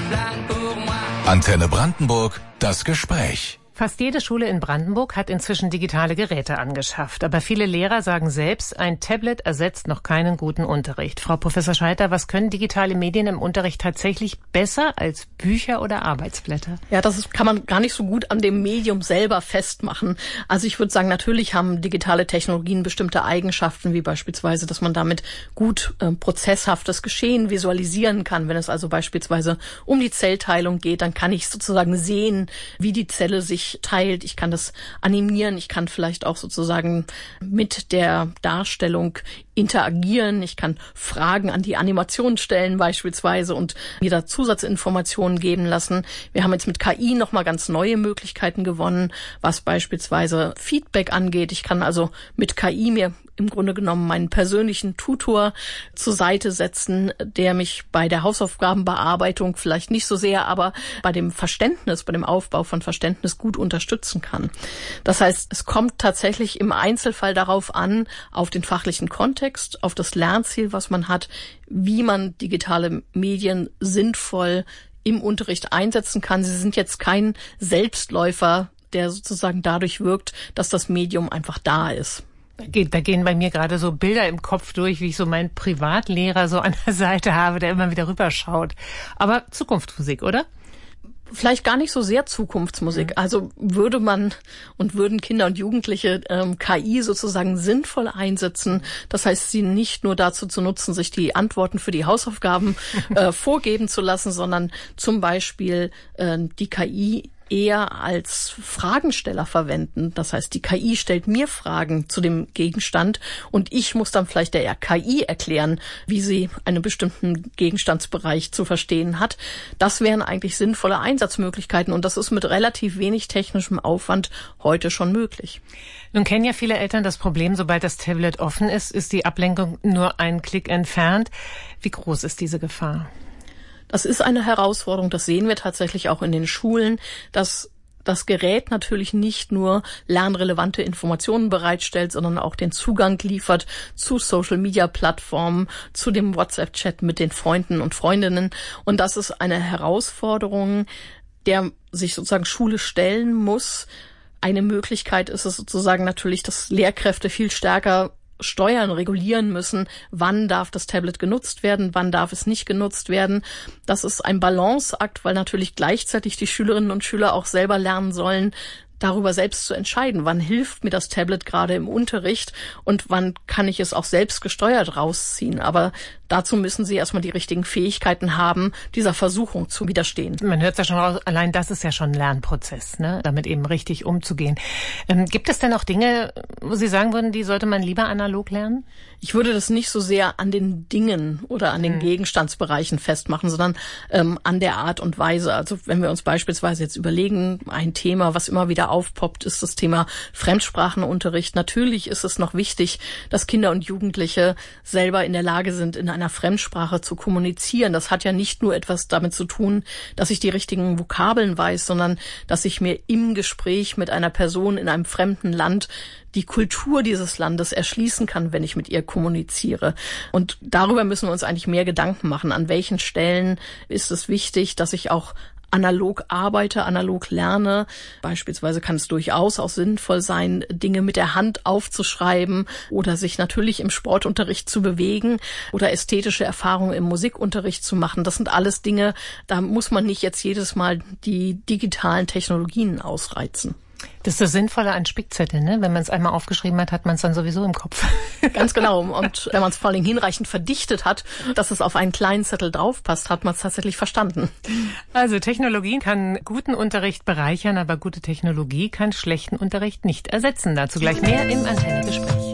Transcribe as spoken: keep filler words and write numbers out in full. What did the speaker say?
Antenne Brandenburg, das Gespräch. Fast jede Schule in Brandenburg hat inzwischen digitale Geräte angeschafft. Aber viele Lehrer sagen selbst, ein Tablet ersetzt noch keinen guten Unterricht. Frau Professor Scheiter, was können digitale Medien im Unterricht tatsächlich besser als Bücher oder Arbeitsblätter? Ja, das ist, kann man gar nicht so gut an dem Medium selber festmachen. Also ich würde sagen, natürlich haben digitale Technologien bestimmte Eigenschaften, wie beispielsweise, dass man damit gut äh, prozesshaftes Geschehen visualisieren kann. Wenn es also beispielsweise um die Zellteilung geht, dann kann ich sozusagen sehen, wie die Zelle sich teilt. Ich kann das animieren. Ich kann vielleicht auch sozusagen mit der Darstellung interagieren. Ich kann Fragen an die Animation stellen beispielsweise und mir da Zusatzinformationen geben lassen. Wir haben jetzt mit K I nochmal ganz neue Möglichkeiten gewonnen, was beispielsweise Feedback angeht. Ich kann also mit K I mir im Grunde genommen meinen persönlichen Tutor zur Seite setzen, der mich bei der Hausaufgabenbearbeitung vielleicht nicht so sehr, aber bei dem Verständnis, bei dem Aufbau von Verständnis gut unterstützen kann. Das heißt, es kommt tatsächlich im Einzelfall darauf an, auf den fachlichen Kontext, auf das Lernziel, was man hat, wie man digitale Medien sinnvoll im Unterricht einsetzen kann. Sie sind jetzt kein Selbstläufer, der sozusagen dadurch wirkt, dass das Medium einfach da ist. Da gehen bei mir gerade so Bilder im Kopf durch, wie ich so meinen Privatlehrer so an der Seite habe, der immer wieder rüberschaut. Aber Zukunftsmusik, oder? Vielleicht gar nicht so sehr Zukunftsmusik. Also würde man und würden Kinder und Jugendliche ähm, K I sozusagen sinnvoll einsetzen. Das heißt, sie nicht nur dazu zu nutzen, sich die Antworten für die Hausaufgaben äh, vorgeben zu lassen, sondern zum Beispiel äh, die K I eher als Fragensteller verwenden. Das heißt, die K I stellt mir Fragen zu dem Gegenstand und ich muss dann vielleicht der K I erklären, wie sie einen bestimmten Gegenstandsbereich zu verstehen hat. Das wären eigentlich sinnvolle Einsatzmöglichkeiten und das ist mit relativ wenig technischem Aufwand heute schon möglich. Nun kennen ja viele Eltern das Problem, sobald das Tablet offen ist, ist die Ablenkung nur einen Klick entfernt. Wie groß ist diese Gefahr? Das ist eine Herausforderung, das sehen wir tatsächlich auch in den Schulen, dass das Gerät natürlich nicht nur lernrelevante Informationen bereitstellt, sondern auch den Zugang liefert zu Social-Media-Plattformen, zu dem WhatsApp-Chat mit den Freunden und Freundinnen. Und das ist eine Herausforderung, der sich sozusagen Schule stellen muss. Eine Möglichkeit ist es sozusagen natürlich, dass Lehrkräfte viel stärker steuern, regulieren müssen, wann darf das Tablet genutzt werden, wann darf es nicht genutzt werden. Das ist ein Balanceakt, weil natürlich gleichzeitig die Schülerinnen und Schüler auch selber lernen sollen, darüber selbst zu entscheiden, wann hilft mir das Tablet gerade im Unterricht und wann kann ich es auch selbst gesteuert rausziehen. Aber dazu müssen sie erstmal die richtigen Fähigkeiten haben, dieser Versuchung zu widerstehen. Man hört es ja schon raus, allein das ist ja schon ein Lernprozess, ne? Damit eben richtig umzugehen. Ähm, gibt es denn auch Dinge, wo Sie sagen würden, die sollte man lieber analog lernen? Ich würde das nicht so sehr an den Dingen oder an den hm. Gegenstandsbereichen festmachen, sondern ähm, an der Art und Weise. Also wenn wir uns beispielsweise jetzt überlegen, ein Thema, was immer wieder aufpoppt, ist das Thema Fremdsprachenunterricht. Natürlich ist es noch wichtig, dass Kinder und Jugendliche selber in der Lage sind, in einer Fremdsprache zu kommunizieren. Das hat ja nicht nur etwas damit zu tun, dass ich die richtigen Vokabeln weiß, sondern dass ich mir im Gespräch mit einer Person in einem fremden Land die Kultur dieses Landes erschließen kann, wenn ich mit ihr kommuniziere. Und darüber müssen wir uns eigentlich mehr Gedanken machen. An welchen Stellen ist es wichtig, dass ich auch analog arbeite, analog lerne. Beispielsweise kann es durchaus auch sinnvoll sein, Dinge mit der Hand aufzuschreiben oder sich natürlich im Sportunterricht zu bewegen oder ästhetische Erfahrungen im Musikunterricht zu machen. Das sind alles Dinge, da muss man nicht jetzt jedes Mal die digitalen Technologien ausreizen. Das ist das Sinnvolle an Spickzetteln, ne? Wenn man es einmal aufgeschrieben hat, hat man es dann sowieso im Kopf. Ganz genau. Und wenn man es vor allem hinreichend verdichtet hat, dass es auf einen kleinen Zettel draufpasst, hat man es tatsächlich verstanden. Also Technologie kann guten Unterricht bereichern, aber gute Technologie kann schlechten Unterricht nicht ersetzen. Dazu gleich mehr im Antenne-Gespräch.